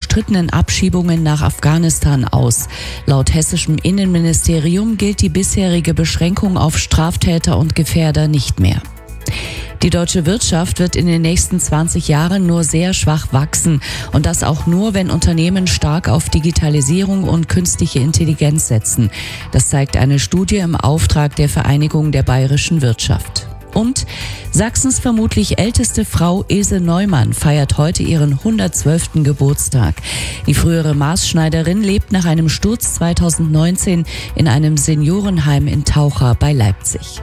umstrittenen Abschiebungen nach Afghanistan aus. Laut hessischem Innenministerium gilt die bisherige Beschränkung auf Straftäter und Gefährder nicht mehr. Die deutsche Wirtschaft wird in den nächsten 20 Jahren nur sehr schwach wachsen. Und das auch nur, wenn Unternehmen stark auf Digitalisierung und künstliche Intelligenz setzen. Das zeigt eine Studie im Auftrag der Vereinigung der bayerischen Wirtschaft. Und Sachsens vermutlich älteste Frau Ilse Neumann feiert heute ihren 112. Geburtstag. Die frühere Maßschneiderin lebt nach einem Sturz 2019 in einem Seniorenheim in Taucher bei Leipzig.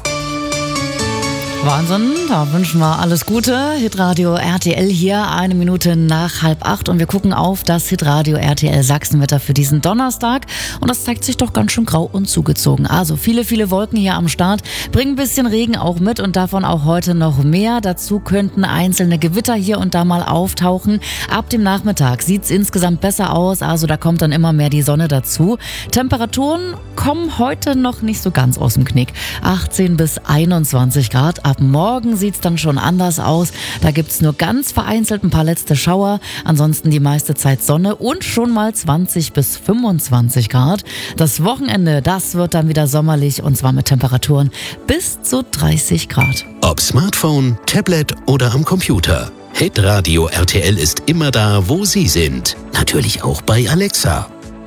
Wahnsinn, da wünschen wir alles Gute. Hitradio RTL hier, 1 Minute nach 7:30 und wir gucken auf das Hitradio RTL Sachsenwetter für diesen Donnerstag und das zeigt sich doch ganz schön grau und zugezogen. Also viele, viele Wolken hier am Start, bringen ein bisschen Regen auch mit und davon auch heute noch mehr. Dazu könnten einzelne Gewitter hier und da mal auftauchen. Ab dem Nachmittag sieht es insgesamt besser aus, also da kommt dann immer mehr die Sonne dazu. Temperaturen kommen heute noch nicht so ganz aus dem Knick. 18 bis 21 Grad. Ab morgen sieht es dann schon anders aus. Da gibt es nur ganz vereinzelt ein paar letzte Schauer. Ansonsten die meiste Zeit Sonne und schon mal 20 bis 25 Grad. Das Wochenende, das wird dann wieder sommerlich und zwar mit Temperaturen bis zu 30 Grad. Ob Smartphone, Tablet oder am Computer. Hitradio RTL ist immer da, wo Sie sind. Natürlich auch bei Alexa.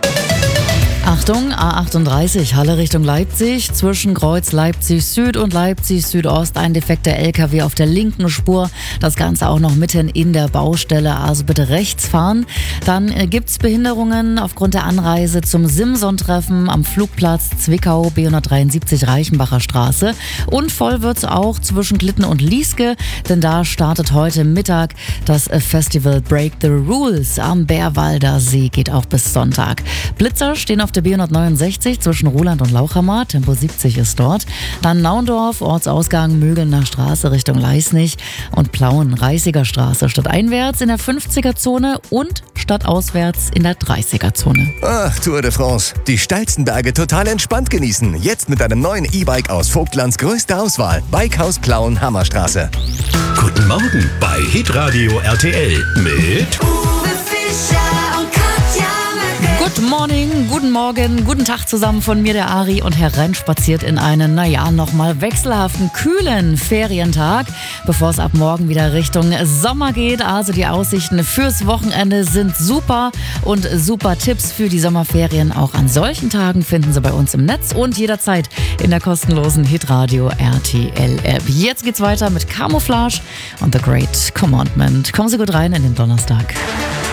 Achtung, A38, Halle Richtung Leipzig, zwischen Kreuz Leipzig Süd und Leipzig Südost ein defekter LKW auf der linken Spur. Das Ganze auch noch mitten in der Baustelle, also bitte rechts fahren. Dann gibt's Behinderungen aufgrund der Anreise zum Simson-Treffen am Flugplatz Zwickau, B173 Reichenbacher Straße. Und voll wird's auch zwischen Glitten und Lieske, denn da startet heute Mittag das Festival Break the Rules am Bärwalder See, geht auch bis Sonntag. Blitzer stehen auf der B169 zwischen Ruhland und Lauchhammer, Tempo 70 ist dort. Dann Naundorf, Ortsausgang Mögelner Straße Richtung Leisnig und Plauen, Reißiger Straße stadteinwärts in der 50er-Zone und stadtauswärts in der 30er-Zone. Ach, Tour de France. Die steilsten Berge total entspannt genießen. Jetzt mit einem neuen E-Bike aus Vogtlands größter Auswahl. Bikehaus Plauen, Hammerstraße. Guten Morgen bei Hitradio RTL mit Uwe Fischer und Katja Möcke. Good morning, guten Morgen, guten Tag zusammen von mir, der Ari, und hereinspaziert in einen, nochmal wechselhaften, kühlen Ferientag, bevor es ab morgen wieder Richtung Sommer geht. Also die Aussichten fürs Wochenende sind super und super Tipps für die Sommerferien auch an solchen Tagen finden Sie bei uns im Netz und jederzeit in der kostenlosen Hitradio RTL App. Jetzt geht's weiter mit Camouflage und The Great Commandment. Kommen Sie gut rein in den Donnerstag.